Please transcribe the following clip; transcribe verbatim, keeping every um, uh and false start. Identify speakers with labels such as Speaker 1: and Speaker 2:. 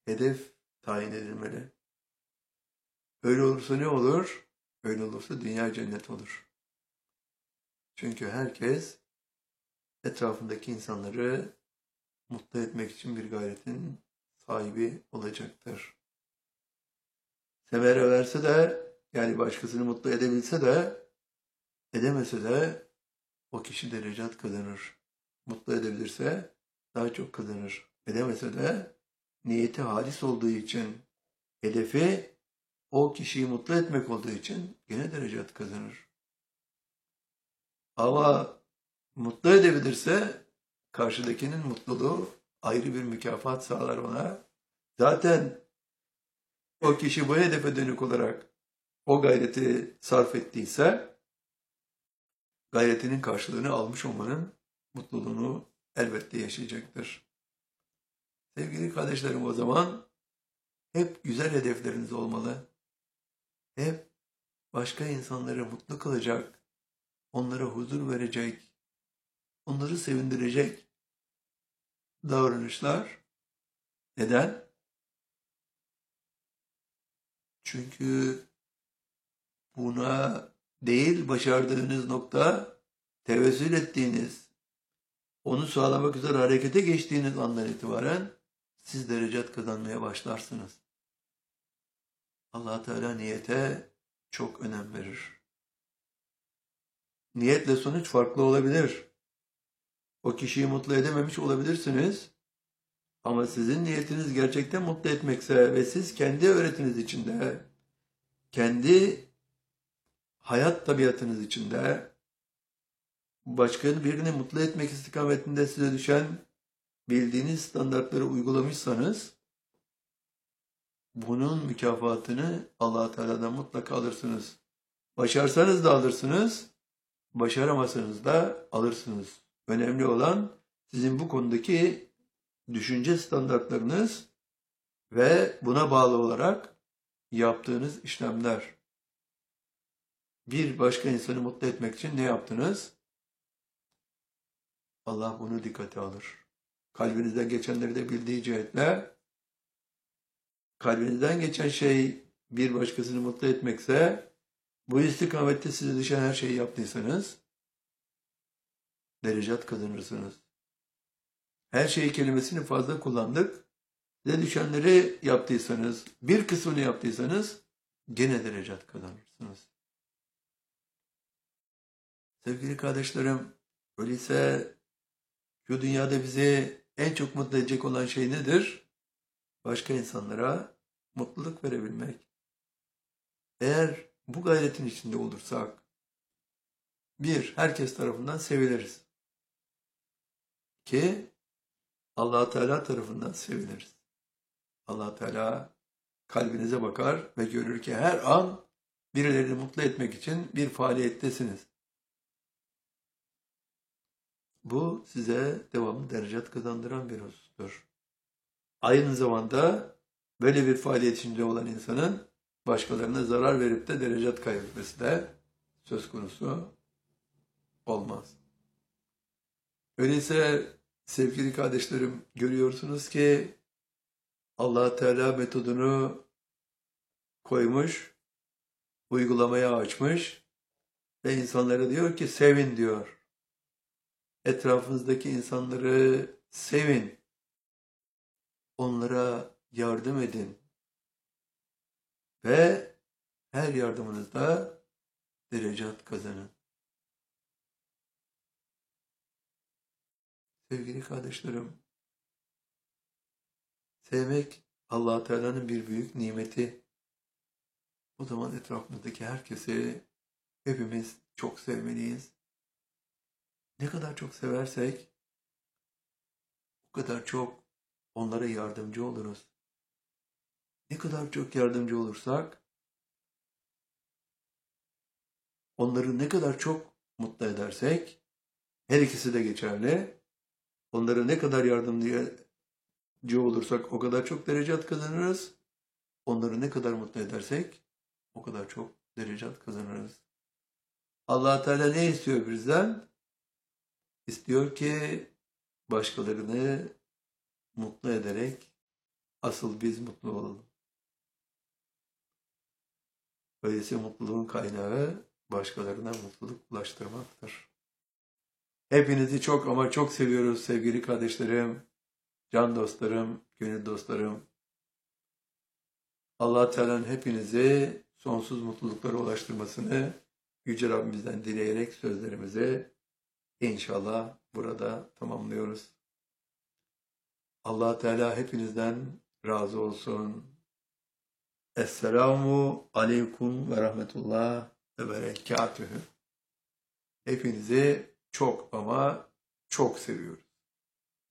Speaker 1: hedef tayin edilmeli. Öyle olursa ne olur? Öyle olursa dünya cennet olur. Çünkü herkes etrafındaki insanları mutlu etmek için bir gayretin sahibi olacaktır. Semere verse de, yani başkasını mutlu edebilse de, edemese de o kişi derecat kazanır. Mutlu edebilirse daha çok kazanır. Edemese de niyeti halis olduğu için, hedefi o kişiyi mutlu etmek olduğu için yine derecat kazanır. Ama mutlu edebilirse karşıdakinin mutluluğu ayrı bir mükafat sağlar ona. Zaten o kişi bu hedefe dönük olarak o gayreti sarf ettiyse gayretinin karşılığını almış olmanın mutluluğunu elbette yaşayacaktır. Sevgili kardeşlerim, o zaman hep güzel hedefleriniz olmalı. Hep başka insanları mutlu kılacak, onlara huzur verecek, onları sevindirecek davranışlar. Neden? Çünkü buna değil, başardığınız nokta, tevessül ettiğiniz, onu sağlamak üzere harekete geçtiğiniz andan itibaren siz derecat kazanmaya başlarsınız. Allah Teala niyete çok önem verir. Niyetle sonuç farklı olabilir. O kişiyi mutlu edememiş olabilirsiniz. Ama sizin niyetiniz gerçekten mutlu etmekse ve siz kendi öğretiniz içinde, kendi hayat tabiatınız içinde, başka birini mutlu etmek istikametinde size düşen bildiğiniz standartları uygulamışsanız, bunun mükafatını Allah Teala'dan mutlaka alırsınız. Başarsanız da alırsınız, başaramasanız da alırsınız. Önemli olan sizin bu konudaki düşünce standartlarınız ve buna bağlı olarak yaptığınız işlemler. Bir başka insanı mutlu etmek için ne yaptınız? Allah bunu dikkate alır. Kalbinizden geçenleri de bildiği cihetle, kalbinizden geçen şey bir başkasını mutlu etmekse, bu istikamette size düşen her şeyi yaptıysanız, derecat kazanırsınız. Her şey kelimesini fazla kullandık. Size düşenleri yaptıysanız, bir kısmını yaptıysanız, gene derecat kazanırsınız. Sevgili kardeşlerim, öyleyse şu dünyada bizi en çok mutlu edecek olan şey nedir? Başka insanlara mutluluk verebilmek. Eğer bu gayretin içinde olursak, bir, herkes tarafından seviliriz. İki, Allah Teala tarafından seviliriz. Allah Teala kalbinize bakar ve görür ki her an birilerini mutlu etmek için bir faaliyettesiniz. Bu size devamlı derecat kazandıran bir husustur. Aynı zamanda böyle bir faaliyet içinde olan insanın başkalarına zarar verip de derecat kaybetmesi de söz konusu olmaz. Öyleyse sevgili kardeşlerim, görüyorsunuz ki Allah Teala metodunu koymuş, uygulamaya açmış ve insanlara diyor ki sevin diyor. Etrafınızdaki insanları sevin. Onlara yardım edin. Ve her yardımınızda derecat kazanın. Sevgili kardeşlerim, sevmek Allah Teala'nın bir büyük nimeti. O zaman etrafımızdaki herkesi hepimiz çok sevmeliyiz. Ne kadar çok seversek o kadar çok onlara yardımcı oluruz. Ne kadar çok yardımcı olursak onları ne kadar çok mutlu edersek, her ikisi de geçerli. Onlara ne kadar yardımcı olursak o kadar çok derecat kazanırız. Onları ne kadar mutlu edersek o kadar çok derecat kazanırız. Allah Teala ne istiyor bizden? İstiyor ki başkalarını mutlu ederek Asıl biz mutlu olalım. Öyleyse mutluluğun kaynağı başkalarına mutluluk ulaştırmaktır. Hepinizi çok ama çok seviyoruz sevgili kardeşlerim, can dostlarım, gönül dostlarım. Allah Teala'nın hepinizi sonsuz mutluluklara ulaştırmasını Yüce Rabbimizden dileyerek sözlerimizi inşallah burada tamamlıyoruz. Allah Teala hepinizden razı olsun. Esselamu aleyküm ve rahmetullah ve berekatühü. Hepinizi çok ama çok seviyoruz.